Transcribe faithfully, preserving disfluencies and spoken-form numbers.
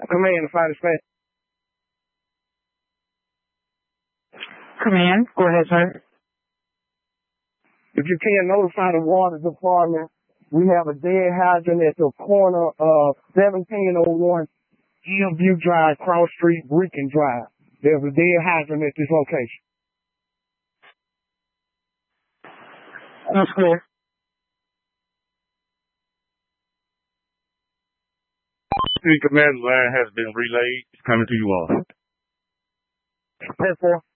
Command, fire dispatch. Command, go ahead, sir. If you can, notify the water department. We have a dead hydrant at the corner of seventeen oh one Hillview Drive, Cross Street, Beacon Drive. There's a dead hydrant at this location. That's clear. City Command line has been relayed. It's coming to you all. ten four.